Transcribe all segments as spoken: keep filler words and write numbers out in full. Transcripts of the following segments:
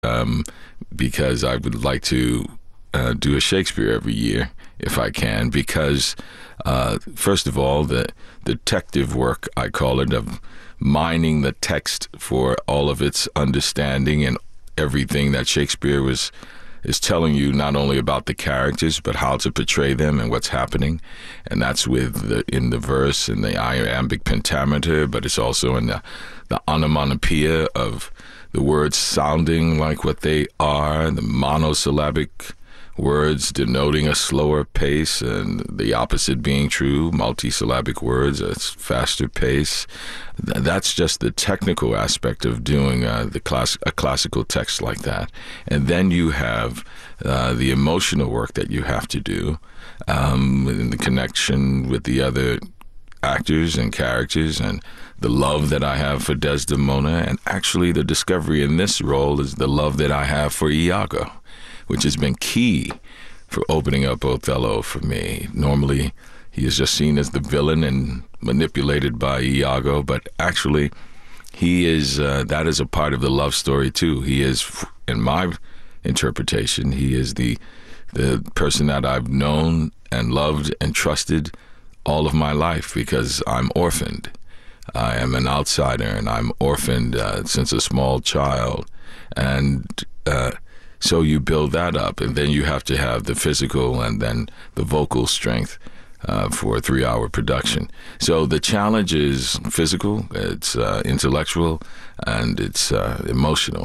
um, because I would like to uh, do a Shakespeare every year if I can, because uh, first of all, the detective work, I call it, of mining the text for all of its understanding and everything that Shakespeare was is telling you, not only about the characters, but how to portray them and what's happening. And that's with the, in the verse and the iambic pentameter, but it's also in the, the onomatopoeia of the words sounding like what they are, the monosyllabic words denoting a slower pace, and the opposite being true, multisyllabic words, a faster pace. That's just the technical aspect of doing uh, the class, a classical text like that. And then you have uh, the emotional work that you have to do um, in the connection with the other actors and characters, and the love that I have for Desdemona, and actually the discovery in this role is the love that I have for Iago, which has been key for opening up Othello for me. Normally, he is just seen as the villain and manipulated by Iago, but actually, he is, uh, that is a part of the love story too. He is, in my interpretation, he is the the person that I've known and loved and trusted all of my life, because I'm orphaned. I am an outsider, and I'm orphaned uh, since a small child. And uh, so you build that up, and then you have to have the physical and then the vocal strength uh, for a three-hour production. So the challenge is physical, it's uh, intellectual, and it's uh, emotional.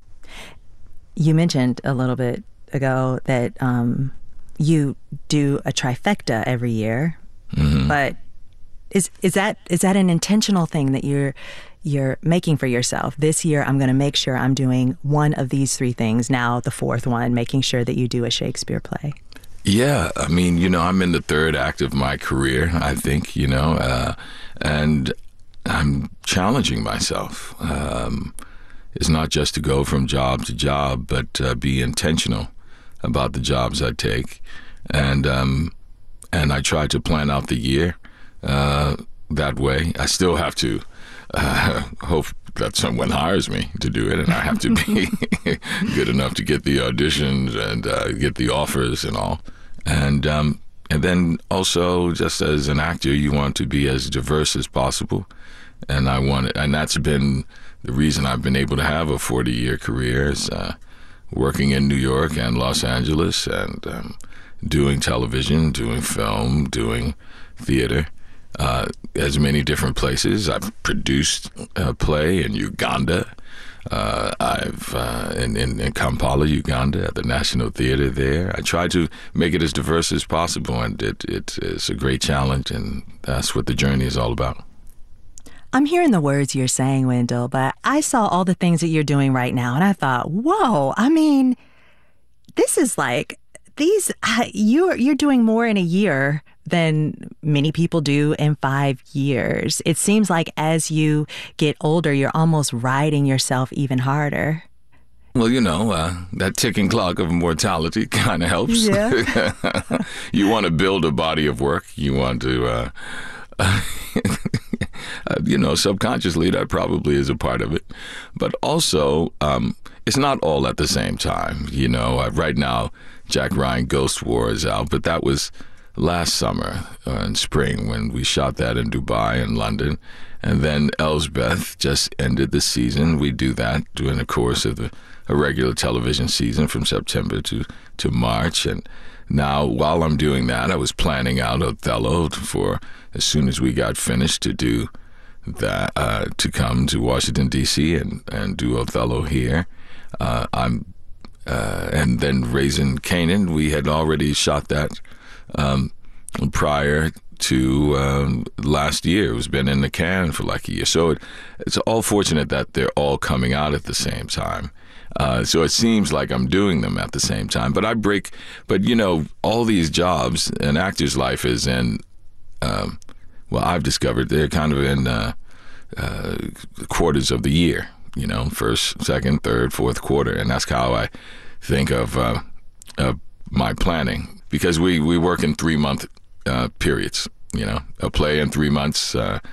You mentioned a little bit ago that um, you do a trifecta every year, mm-hmm. but is is that is that an intentional thing that you're you're making for yourself? This year, I'm going to make sure I'm doing one of these three things. Now, the fourth one, making sure that you do a Shakespeare play. Yeah, I mean, you know, I'm in the third act of my career, I think, you know, uh, and I'm challenging myself. Um, it's not just to go from job to job, but uh, be intentional about the jobs I take. And um, and I try to plan out the year uh, that way. I still have to uh, hope that someone hires me to do it, and I have to be good enough to get the auditions and uh, get the offers and all. And um, and then also, just as an actor, you want to be as diverse as possible. And I want it, and that's been the reason I've been able to have a forty-year career, is uh, working in New York and Los Angeles, and um, doing television, doing film, doing theater, uh, as many different places. I've produced a play in Uganda. Uh, I've uh, in, in, in Kampala, Uganda, at the National Theater there. I try to make it as diverse as possible, and it, it is a great challenge, and that's what the journey is all about. I'm hearing the words you're saying, Wendell, but I saw all the things that you're doing right now, and I thought, whoa, I mean, this is like, these, uh, you're, you're doing more in a year than many people do in five years. It seems like as you get older, you're almost riding yourself even harder. Well, you know, uh, that ticking clock of mortality kind of helps. Yeah. You want to build a body of work. You want to... Uh, Uh, you know, subconsciously, that probably is a part of it. But also, um, it's not all at the same time. You know, uh, right now, Jack Ryan Ghost War is out, but that was last summer uh, in spring when we shot that in Dubai and London. And then Elsbeth just ended the season. We do that during the course of the, a regular television season from September to, to March. And now, while I'm doing that, I was planning out Othello for, as soon as we got finished, to do that, uh, to come to Washington, D C and, and do Othello here. Uh, I'm, uh, and then Raising Kanan, we had already shot that um, prior to um, last year. It was been in the can for like a year. So it, it's all fortunate that they're all coming out at the same time. Uh, so it seems like I'm doing them at the same time. But I break, but you know, all these jobs, an actor's life is in, um, well, I've discovered they're kind of in uh, uh, quarters of the year, you know, first, second, third, fourth quarter. And that's how I think of, uh, of my planning, because we, we work in three month uh, periods, you know, a play in three months, uh,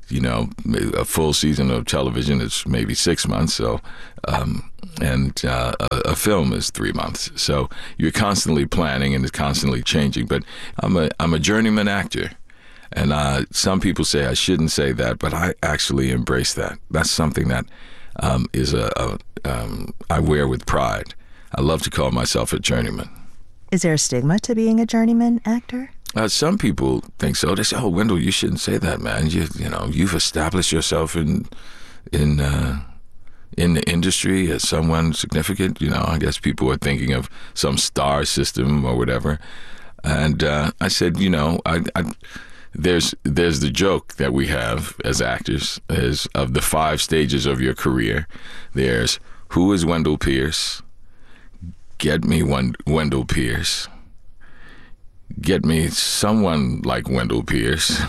you know, a full season of television is maybe six months. So, um, and uh, a, a film is three months. So you're constantly planning and it's constantly changing. But I'm a I'm a journeyman actor, and uh, some people say I shouldn't say that, but I actually embrace that. That's something that um, is a, a um, I wear with pride. I love to call myself a journeyman. Is there a stigma to being a journeyman actor? Uh, some people think so. They say, "Oh, Wendell, you shouldn't say that, man. You, you know, you've established yourself in, in, uh, in the industry as someone significant." You know, I guess people are thinking of some star system or whatever. And uh, I said, you know, I, I, there's there's the joke that we have as actors is of the five stages of your career. There's who is Wendell Pierce? Get me one Wendell Pierce. Get me someone like Wendell Pierce.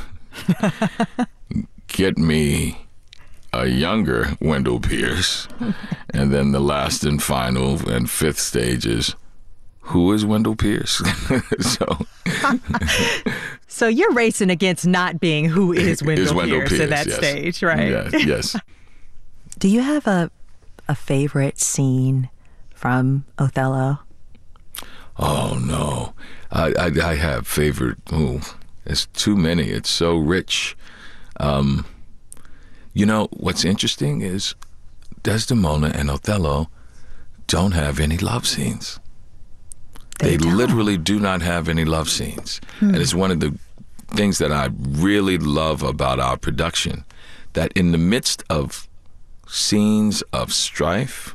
Get me a younger Wendell Pierce. And then the last and final and fifth stage is, who is Wendell Pierce? so so you're racing against not being who is Wendell, is Wendell Pierce, Pierce at that yes. stage, right? Yeah, yes. Do you have a a favorite scene from Othello? Oh, no. I, I, I have favorite, ooh, it's too many. It's so rich. Um, you know, what's interesting is Desdemona and Othello don't have any love scenes. They, they literally do not have any love scenes. Hmm. And it's one of the things that I really love about our production, that in the midst of scenes of strife,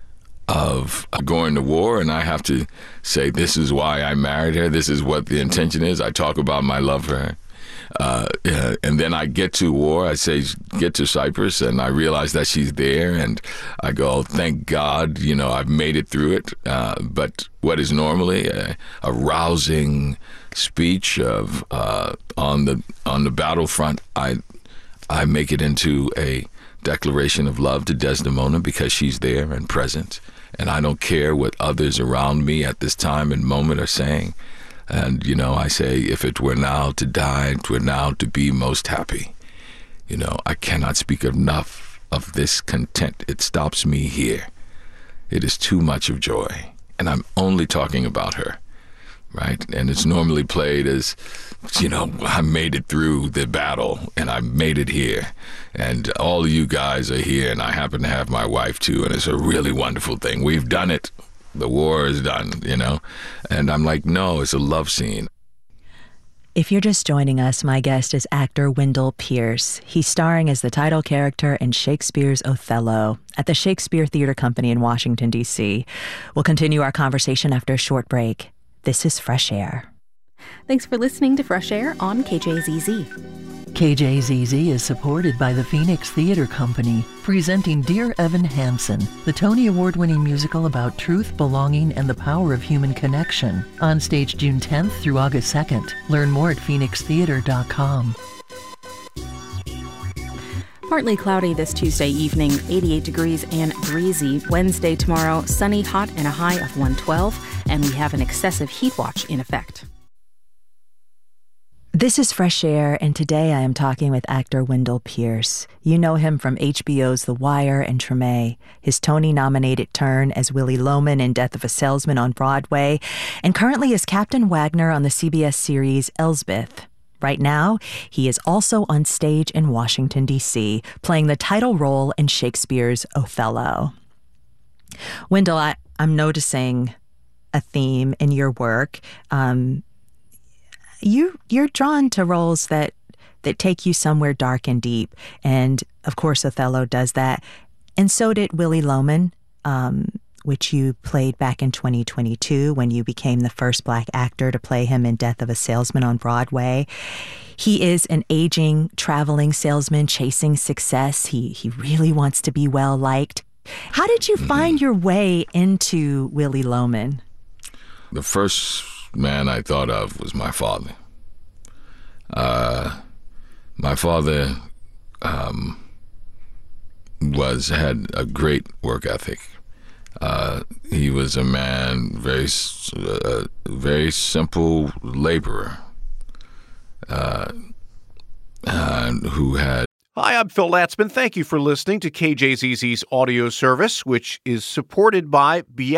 of going to war, and I have to say, this is why I married her, this is what the intention is. I talk about my love for her. Uh, uh, and then I get to war, I say, get to Cyprus, and I realize that she's there, and I go, thank God, you know, I've made it through it. Uh, but what is normally a, a rousing speech of uh, on the on the battlefront, I I make it into a declaration of love to Desdemona because she's there and present. And I don't care what others around me at this time and moment are saying. And, you know, I say, if it were now to die, it were now to be most happy. You know, I cannot speak enough of this content. It stops me here. It is too much of joy. And I'm only talking about her, right? And it's normally played as, you know, I made it through the battle and I made it here. And all of you guys are here, and I happen to have my wife too, and it's a really wonderful thing. We've done it. The war is done, you know? And I'm like, no, it's a love scene. If you're just joining us, my guest is actor Wendell Pierce. He's starring as the title character in Shakespeare's Othello at the Shakespeare Theater Company in Washington, D C. We'll continue our conversation after a short break. This is Fresh Air. Thanks for listening to Fresh Air on K J Z Z. K J Z Z is supported by the Phoenix Theater Company, presenting Dear Evan Hansen, the Tony Award-winning musical about truth, belonging, and the power of human connection. On stage June tenth through August second. Learn more at phoenix theater dot com. Partly cloudy this Tuesday evening, eighty-eight degrees and breezy. Wednesday tomorrow, sunny, hot, and a high of one twelve, and we have an excessive heat watch in effect. This is Fresh Air, and today I am talking with actor Wendell Pierce. You know him from H B O's The Wire and Treme, his Tony-nominated turn as Willy Loman in Death of a Salesman on Broadway, and currently as Captain Wagner on the C B S series Elsbeth. Right now, he is also on stage in Washington, D C, playing the title role in Shakespeare's Othello. Wendell, I, I'm noticing a theme in your work. Um, you, you're drawn to roles that, that take you somewhere dark and deep. And, of course, Othello does that. And so did Willy Loman, um, which you played back in twenty twenty-two when you became the first Black actor to play him in Death of a Salesman on Broadway. He is an aging, traveling salesman chasing success. He he really wants to be well-liked. How did you find your way into Willy Loman? The first man I thought of was my father. Uh, my father um, was had a great work ethic. Uh, he was a man, very, uh, very simple laborer, uh, uh, who had Hi, I'm Phil Latzman. Thank you for listening to K J Z Z's audio service, which is supported by Beyond